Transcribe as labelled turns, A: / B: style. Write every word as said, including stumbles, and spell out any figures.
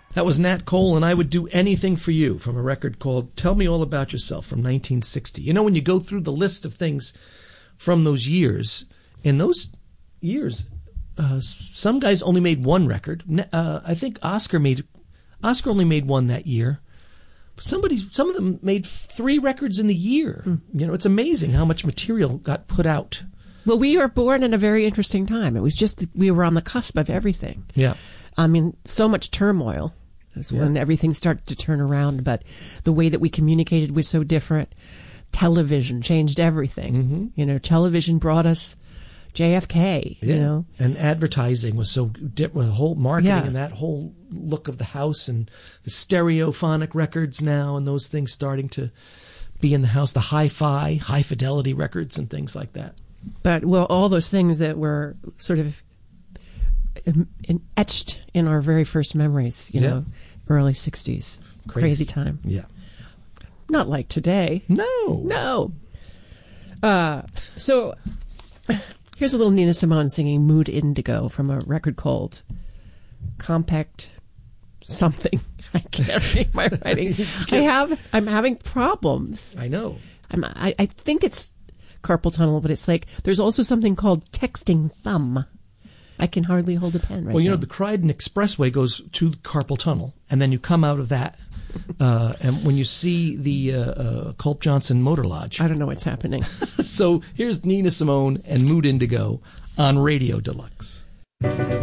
A: That was Nat Cole and I Would Do Anything for You from a record called Tell Me All About Yourself from nineteen sixty. You know, when you go through the list of things from those years, in those years, uh, some guys only made one record. Uh, I think Oscar made, Oscar only made one that year. Somebody, some of them made three records in the year. Mm. You know, it's amazing how much material got put out.
B: Well, we were born in a very interesting time. It was just, we were on the cusp of everything.
A: Yeah.
B: I mean, so much turmoil. That's yeah. when everything started to turn around, but the way that we communicated was so different. Television changed everything. Mm-hmm. You know, television brought us J F K,
A: yeah.
B: you know.
A: And advertising was so different. The whole marketing
B: yeah.
A: and that whole look of the house and the stereophonic records now and those things starting to be in the house, the hi-fi, high-fidelity records and things like that.
B: But, well, all those things that were sort of in, in etched in our very first memories, you yeah. know, early sixties. Crazy. Crazy time.
A: Yeah.
B: Not like today.
A: No.
B: No. Uh, so here's a little Nina Simone singing Mood Indigo from a record called Compact Something. I can't read my writing. I have, I'm having problems.
A: I know.
B: I'm, I, I think it's carpal tunnel, but it's like, there's also something called texting thumb. I can hardly hold a pen right
A: Well, you
B: now.
A: know, the Croydon Expressway goes to the carpal tunnel, and then you come out of that. Uh, and when you see the uh, uh, Culp Johnson Motor Lodge.
B: I don't know what's happening.
A: So here's Nina Simone and Mood Indigo on Radio Deluxe.